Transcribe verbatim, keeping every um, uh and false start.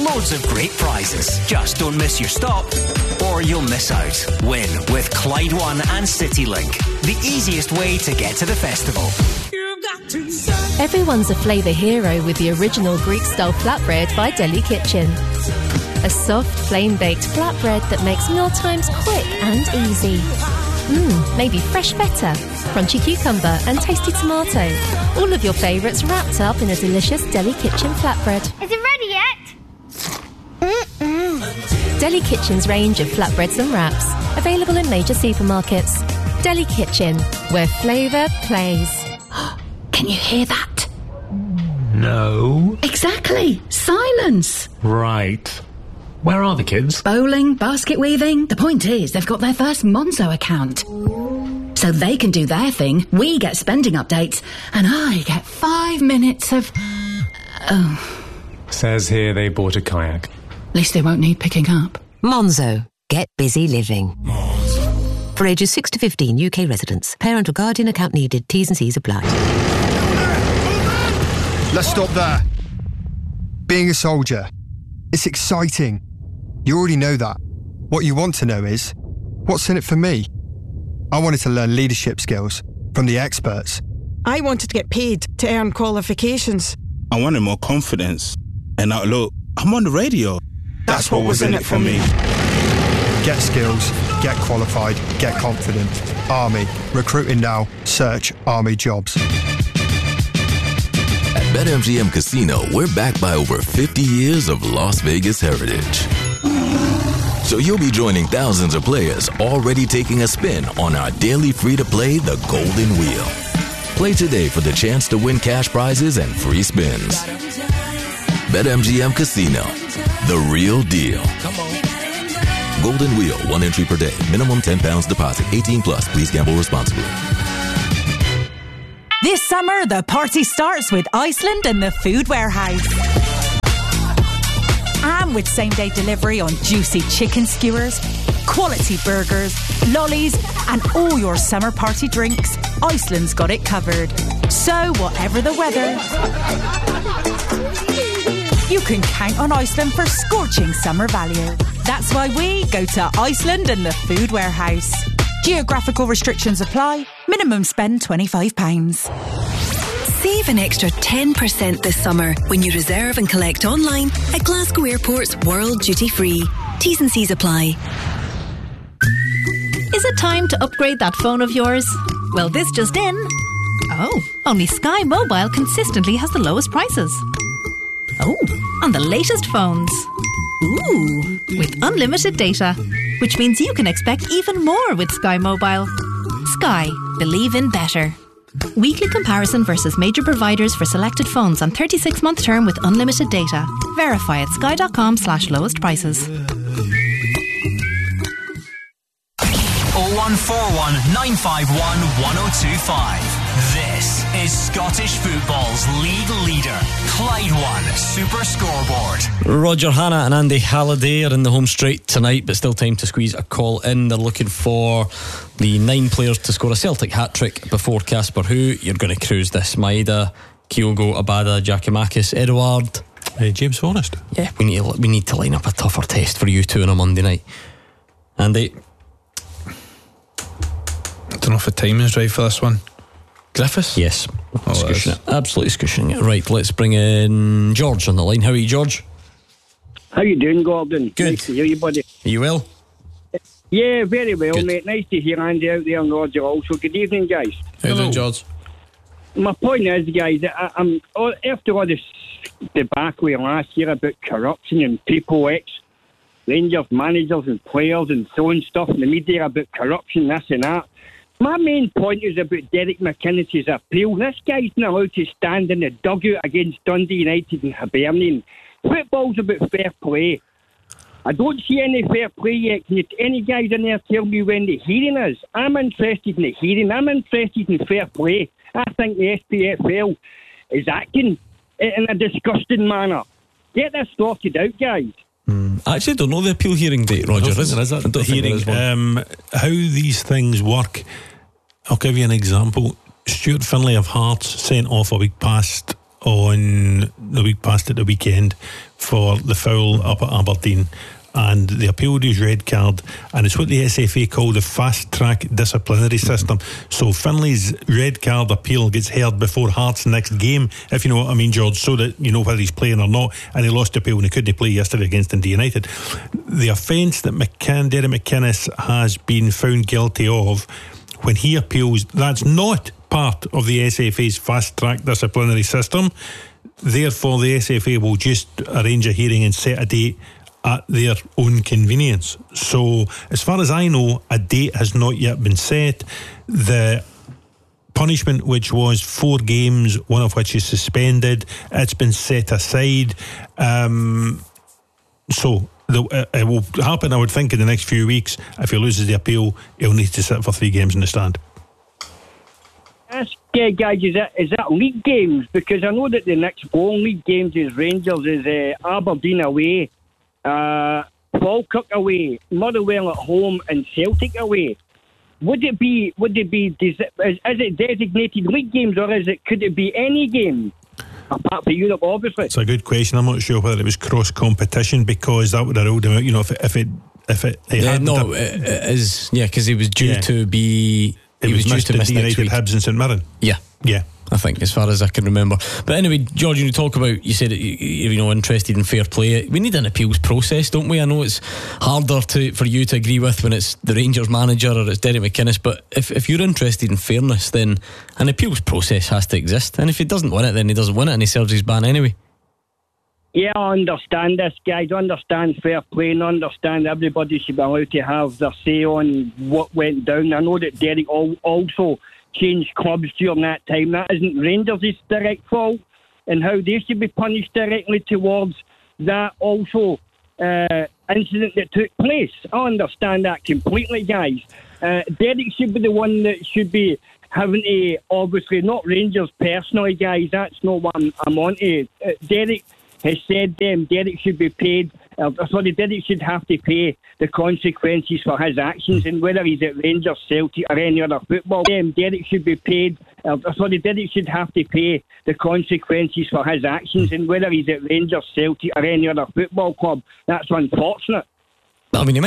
loads of great prizes. Just don't miss your stop, or you'll miss out. Win with Clyde One and CityLink, the easiest way to get to the festival. Everyone's a flavour hero with the original Greek-style flatbread by Deli Kitchen. A soft, flame-baked flatbread that makes mealtimes quick and easy. Mmm, maybe fresh feta, crunchy cucumber and tasty tomato. All of your favourites wrapped up in a delicious Deli Kitchen flatbread. Is it ready yet? Mm-mm. Deli Kitchen's range of flatbreads and wraps, available in major supermarkets. Deli Kitchen, where flavour plays. Can you hear that? No. Exactly. Silence. Right. Where are the kids? Bowling, basket weaving. The point is, they've got their first Monzo account. So they can do their thing, we get spending updates, and I get five minutes of... Oh. Says here they bought a kayak. At least they won't need picking up. Monzo. Get busy living. Monzo. For ages six to fifteen, U K residents. Parent or guardian account needed. T's and C's apply. Let's stop there. Being a soldier, it's exciting. You already know that. What you want to know is, what's in it for me? I wanted to learn leadership skills from the experts. I wanted to get paid to earn qualifications. I wanted more confidence. And now look, I'm on the radio. That's, That's what, what was in it for me. Get skills, get qualified, get confident. Army. Recruiting now. Search Army jobs. At BetMGM Casino, we're backed by over fifty years of Las Vegas heritage. So you'll be joining thousands of players already taking a spin on our daily free-to-play The Golden Wheel. Play today for the chance to win cash prizes and free spins. BetMGM Casino, the real deal. Golden Wheel, one entry per day. Minimum ten pounds deposit. eighteen plus. Please gamble responsibly. This summer, the party starts with Iceland and the Food Warehouse. And with same-day delivery on juicy chicken skewers, quality burgers, lollies, and all your summer party drinks, Iceland's got it covered. So, whatever the weather, you can count on Iceland for scorching summer value. That's why we go to Iceland and the Food Warehouse. Geographical restrictions apply. Minimum spend twenty-five pounds. Save an extra ten percent this summer when you reserve and collect online at Glasgow Airport's World Duty Free. T's and C's apply. Is it time to upgrade that phone of yours? Well, this just in. Oh, only Sky Mobile consistently has the lowest prices. Oh, on the latest phones. Ooh, with unlimited data, which means you can expect even more with Sky Mobile. Sky, believe in better. Weekly comparison versus major providers for selected phones on thirty-six month term with unlimited data. Verify at sky.com slash lowest prices. oh one four one, nine five one, one oh two five. This is Scottish football's league leader, Clyde One Super Scoreboard. Roger Hanna and Andy Halliday are in the home straight tonight, but still time to squeeze a call in. They're looking for the nine players to score a Celtic hat-trick before Casper Who. You're going to cruise this. Maeda, Kyogo, Abada, Giacomakis, Edouard, uh, James Forrest. Yeah, we need, we need to line up a tougher test for you two on a Monday night. Andy, I don't know if the timing's right for this one. Griffiths? Yes. Oh, scushing it. Absolutely scushing it. Right, let's bring in George on the line. How are you, George? How you doing, Gordon? Good. Nice to hear you, buddy. Are you well? Yeah, very well, Good. mate. Nice to hear Andy out there and Roger also. Good evening, guys. How you doing, George? My point is, guys, I, I'm all, after all this debacle last year about corruption and people ex Rangers managers and players and so on stuff in the media about corruption, this and that. My main point is about Derek McInnes's appeal. This guy's not allowed to stand in the dugout against Dundee United and Hibernian. Football's about fair play. I don't see any fair play yet. Can you, any guys in there tell me when the hearing is? I'm interested in the hearing. I'm interested in fair play. I think the S P F L is acting in a disgusting manner. Get this sorted out, guys. Mm. I actually don't know the appeal hearing date, Roger. Is there? Is that the hearing? Um, how these things work, I'll give you an example. Stuart Finlay of Hearts sent off a week past on the week past at the weekend for the foul up at Aberdeen, and they appealed his red card, and it's what the S F A call the fast track disciplinary system. So Finley's red card appeal gets heard before Hearts' next game, if you know what I mean, George, so that you know whether he's playing or not. And he lost the appeal and he couldn't play yesterday against Dundee United. The offence that McKin- Derek McInnes has been found guilty of, when he appeals, that's not part of the S F A's fast track disciplinary system. Therefore the S F A will just arrange a hearing and set a date at their own convenience. So as far as I know, a date has not yet been set. The punishment, which was four games, one of which is suspended, it's been set aside. Um, so the, uh, it will happen, I would think, in the next few weeks. If he loses the appeal, he'll need to sit for three games in the stand. Ask uh, guys, is that is that league games? Because I know that the next four league games is Rangers, is uh, Aberdeen away, uh, Falkirk away, Motherwell at home, and Celtic away. Would it be? Would it be? Is, is it designated league games, or is it? Could it be any game apart from Europe? Obviously, it's a good question. I'm not sure whether it was cross competition, because that would have ruled him out. You know, if it if it if it, it yeah, had no, it, it is yeah, because he was due Yeah. to be. It he was, was, missed due to at miss next United, week. Hibs and St Mirren. Yeah, yeah. I think, as far as I can remember. But anyway, George, you talk about, you said you, you know, interested in fair play. We need an appeals process, don't we? I know it's harder to for you to agree with when it's the Rangers manager or it's Derek McInnes, but if, if you're interested in fairness, then an appeals process has to exist. And if he doesn't win it, then he doesn't win it and he serves his ban anyway. Yeah, I understand this, guys. I understand fair play and I understand everybody should be allowed to have their say on what went down. I know that Derek al- also changed clubs during that time. That isn't Rangers' direct fault, and how they should be punished directly towards that also uh, incident that took place. I understand that completely, guys. Uh, Derek should be the one that should be having to, obviously, not Rangers personally, guys. That's not what I'm, I'm on to. Uh, Derek has said them Derek should be paid, uh, sorry, Derek should have to pay the consequences for his actions, and whether he's at Rangers, Celtic or any other football team, Derek should be paid, uh, sorry, Derek should have to pay the consequences for his actions, and whether he's at Rangers, Celtic or any other football club. That's unfortunate. I mean, you might